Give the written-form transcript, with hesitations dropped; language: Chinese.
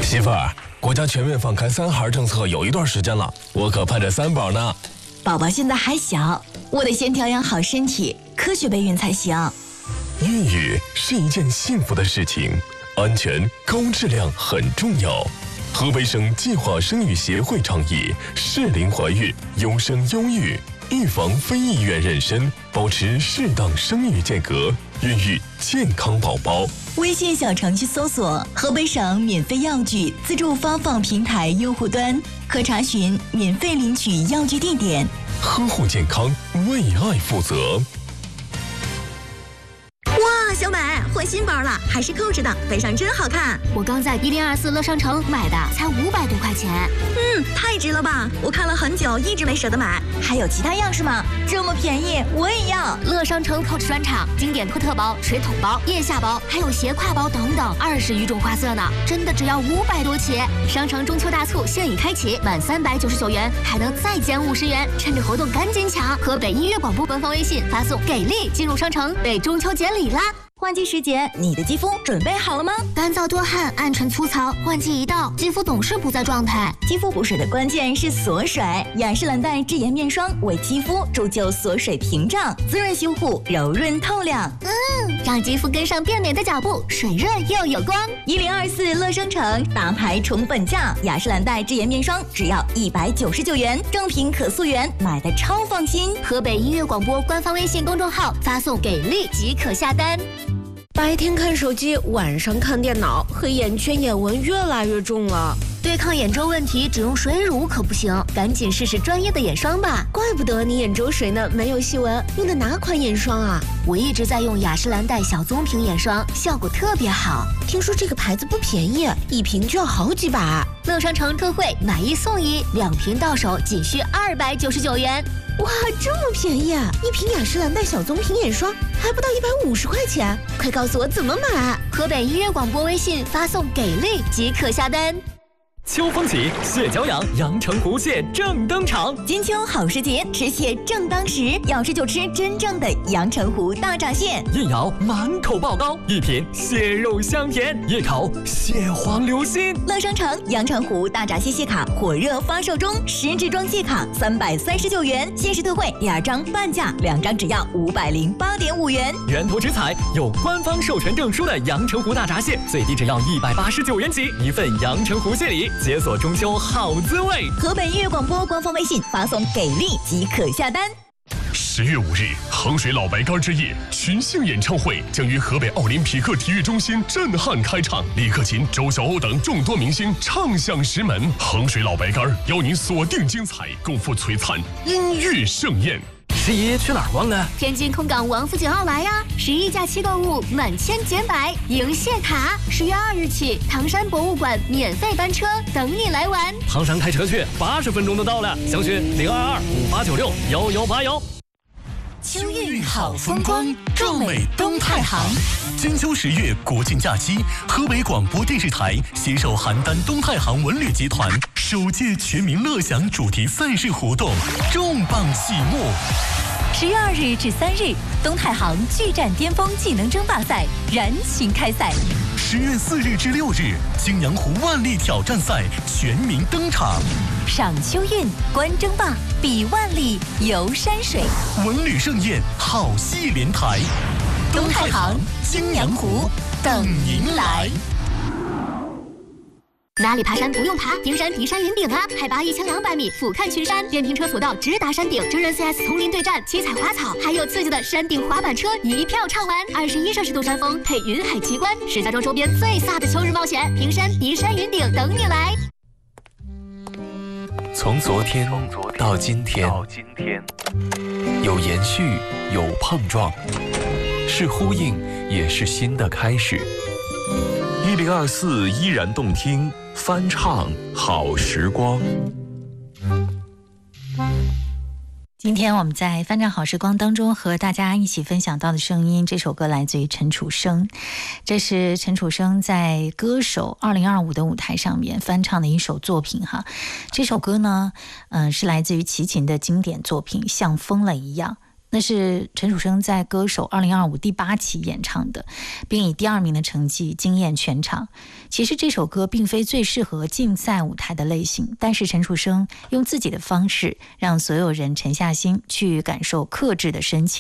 媳妇儿，国家全面放开3孩政策有一段时间了，我可盼着3宝呢。 宝宝现在还小，我得先调养好身体，科学备孕才行。 孕育是一件幸福的事情，安全高质量很重要。河北省计划生育协会倡议适龄怀孕，优生优育，预防非意愿妊娠，保持适当生育间隔，孕育健康宝宝。 微信小程序搜索河北省免费药具自助发放平台用户端，可查询免费领取药具地点。 呵护健康，为爱负责。 哇，小美换新包了，还是扣着的，背上真好看。 我刚在1024乐商城买的，才500多块钱。 太值了吧！我看了很久，一直没舍得买。 还有其他样式吗？这么便宜，我也要。 乐商城 Coach 专场，经典托特包、水桶包、腋下包，还有斜挎包等等，20余种花色呢，真的只要500多起。商城中秋大促现已开启，满399元还能再减50元，趁着活动赶紧抢！河北音乐广播官方微信发送“给力”进入商城，为中秋节礼啦！ 换季时节，你的肌肤准备好了吗？ 干燥多汗、暗沉粗糙，换季一到，肌肤总是不在状态。 肌肤补水的关键是锁水，雅诗兰黛智颜面霜为肌肤铸就锁水屏障，滋润修护，柔润透亮。 让肌肤跟上变美的脚步，水润又有光。 1024乐商城大牌重本价，雅诗兰黛智颜面霜只要199元，正品可溯源，买的超放心。 河北音乐广播官方微信公众号发送“给力”即可下单。 白天看手机，晚上看电脑，黑眼圈眼纹越来越重了。 对抗眼周问题，只用水乳可不行，赶紧试试专业的眼霜吧。 怪不得你眼周水嫩，没有细纹，用的哪款眼霜啊？ 我一直在用雅诗兰黛小棕瓶眼霜，效果特别好。 听说这个牌子不便宜，一瓶就要好几百。 乐商城特惠，买1送1，2瓶到手仅需299元。 哇，这么便宜啊！一瓶雅诗兰黛小棕瓶眼霜还不到150块钱，快告诉我怎么买！ 河北音乐广播微信发送“给力”即可下单。 秋风起，蟹脚痒，阳澄湖蟹正登场。 金秋好时节，吃蟹正当时，要吃就吃真正的阳澄湖大闸蟹。 一咬满口爆膏，一品蟹肉香甜，一口蟹黄流心。 乐商城阳澄湖大闸蟹蟹卡火热发售中，10支装蟹卡339元，限时特惠，2张半价，2张只要508.5元。 源头直采，有官方授权证书的阳澄湖大闸蟹，最低只要189元起，一份阳澄湖蟹礼。解锁中秋好滋味。 河北音乐广播官方微信发送“给力”即可下单。 10月5日，衡水老白干之夜群星演唱会将于河北奥林匹克体育中心震撼开唱，李克勤、周晓鸥等众多明星唱响石门。衡水老白干邀您锁定精彩，共赴璀璨音乐盛宴。 11去哪儿逛呢？ 天津空港王府井奥莱呀！11假期购物满千减百，赢蟹卡。10月2日起，唐山博物馆免费班车等你来玩。 唐山开车去，80分钟就到了。详询02258961181。 秋韵好风光， 壮美东太行。金秋10月国庆假期，河北广播电视台携手邯郸东太行文旅集团首届全民乐享主题赛事活动重磅启幕。 10月2日至3日，东太行巨战巅峰技能争霸赛燃情开赛。 10月4日至6日，泾阳湖万历挑战赛全民登场。 赏秋韵，观争霸，比万历，游山水， 文旅盛宴，好戏连台。 东太行、泾阳湖等您来。 哪里爬山不用爬？平山迪山云顶啊，海拔1200米，俯瞰群山，电瓶车索道直达山顶，真人 CS 丛林对战，七彩花草，还有刺激的山顶滑板车，一票畅玩。21摄氏度山峰配云海奇观，石家庄周边最飒的秋日冒险，平山迪山云顶等你来。 从昨天到今天，有延续，有碰撞，是呼应，也是新的开始。1024依然动听，翻唱好时光。 今天我们在翻唱好时光当中和大家一起分享到的声音，这首歌来自于陈楚生，这是陈楚生在歌手2025的舞台上面翻唱的一首作品哈。这首歌呢，是来自于齐秦的经典作品《像疯了一样》。 那是陈楚生在歌手2025第8期演唱的，并以第2名的成绩惊艳全场。其实这首歌并非最适合竞赛舞台的类型，但是陈楚生用自己的方式让所有人沉下心去感受克制的深情。